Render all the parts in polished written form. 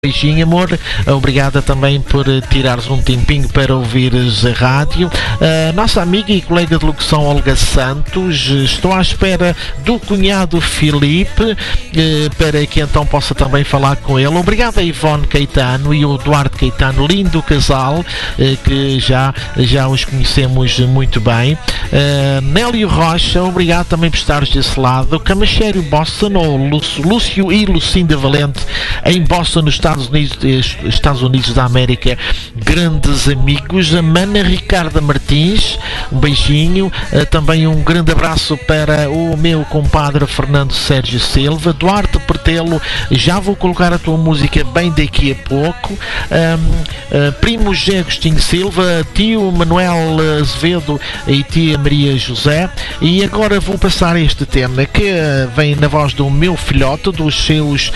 Beijinho, amor. Obrigada também por tirares um tempinho para ouvires a rádio. Nossa amiga e colega de locução Olga Santos, estou à espera do cunhado Filipe para que então possa também falar com ele. Obrigado a Ivone Caetano e o Duarte Caetano, lindo casal, que já os conhecemos muito bem. Nélio Rocha, obrigado também por estares desse lado. Camachério Boston, ou Lúcio e Lucinda Valente em Boston, nos Estados Unidos da América, grandes amigos. A Mana Ricarda Martins, um beijinho. Também um grande abraço para o meu compadre Fernando Sérgio Silva. Duarte Portelo, já vou colocar a tua música bem daqui a pouco. Primo José Agostinho Silva, tio Manuel Azevedo e tia Maria José. E agora vou passar este tema que vem na voz do meu filhote, dos seus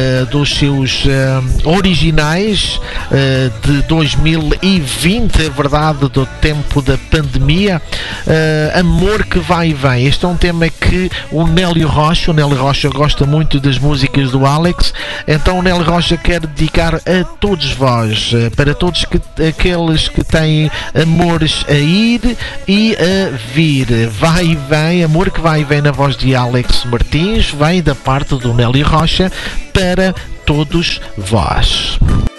originais de 2020, é verdade, do tempo da pandemia. Amor que vai e vem. Este é um tema que o Nélio Rocha gosta muito das músicas do Alex, então o Nélio Rocha quer dedicar a todos vós, para todos aqueles que têm amores a ir e a vir. Vai e vem, amor que vai e vem, na voz de Alex Martins, vem da parte do Nélio Rocha para todos vós.